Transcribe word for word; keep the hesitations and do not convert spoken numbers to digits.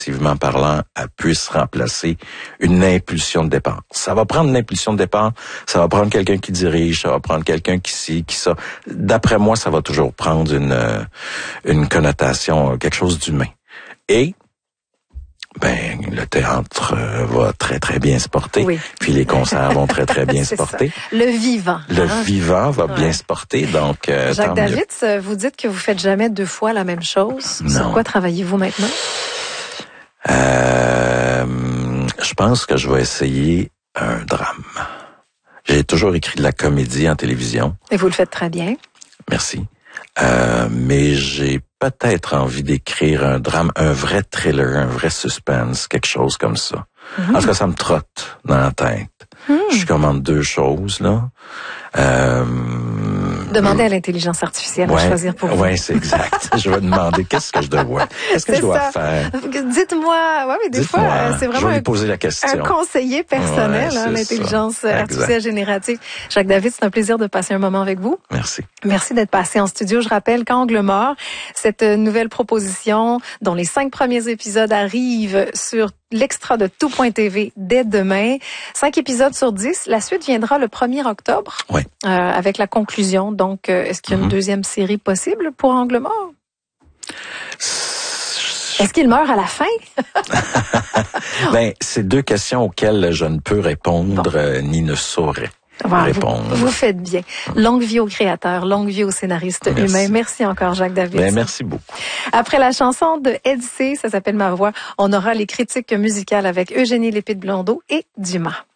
effectivement parlant, elle puisse remplacer une impulsion de départ. Ça va prendre une impulsion de départ, ça va prendre quelqu'un qui dirige, ça va prendre quelqu'un qui ci, qui ça. D'après moi, ça va toujours prendre une une connotation, quelque chose d'humain. Et ben le théâtre euh, va très très bien se porter, oui. Puis les concerts vont très très bien se porter. Ça. Le vivant. Le hein? vivant va ouais. bien se porter, donc euh, Jacques Davids, vous dites que vous faites jamais deux fois la même chose. Non. Sur quoi travaillez-vous maintenant? Euh, je pense que je vais essayer un drame. J'ai toujours écrit de la comédie en télévision. Et vous le faites très bien. Merci. Euh, mais j'ai peut-être envie d'écrire un drame, un vrai thriller, un vrai suspense, quelque chose comme ça. Mm-hmm. En tout cas, ça me trotte dans la tête. Mm. Je commande deux choses, là. Euh, Demandez à l'intelligence artificielle ouais, de choisir pour vous. Oui, c'est exact. Je vais demander qu'est-ce que je dois, qu'est-ce que je dois ça. faire. Dites-moi, ouais, mais des Dites-moi, fois, c'est vraiment je vais un, lui poser la question. un conseiller personnel, ouais, hein, l'intelligence ça. artificielle exact. générative. Jacques David, c'est un plaisir de passer un moment avec vous. Merci. Merci d'être passé en studio. Je rappelle qu'Angle mort, cette nouvelle proposition dont les cinq premiers épisodes arrivent sur l'extra de tout point t v dès demain. Cinq épisodes sur dix. La suite viendra le premier octobre. Oui. Euh, avec la conclusion. Donc, euh, est-ce qu'il y a une mm-hmm. deuxième série possible pour Angle mort? Est-ce qu'il meurt à la fin? Ben, c'est deux questions auxquelles je ne peux répondre bon. euh, ni ne saurais. Voilà, répondre. Vous, vous faites bien. Longue vie au créateur, longue vie au scénariste merci. humain. Merci encore, Jacques David. Ben, merci beaucoup. Après la chanson de Ed C, ça s'appelle Ma voix, on aura les critiques musicales avec Eugénie Lépide-Blondeau et Dumas.